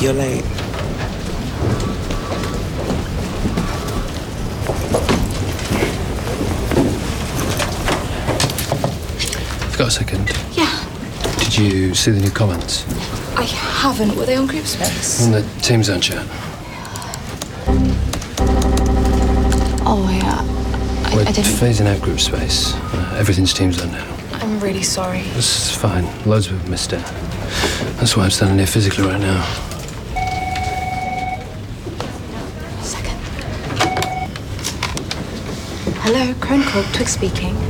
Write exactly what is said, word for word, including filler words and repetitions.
You're late. You've got a second? Yeah. Did you see the new comments? I haven't. Were they on group space? On the Team Zone chat. Oh, yeah. I, We're I didn't... phasing out group space. Uh, everything's Team Zone now. I'm really sorry. It's fine. Loads of people missed it. That's why I'm standing here physically right now. A second. Hello, Crone Corp, Twig speaking.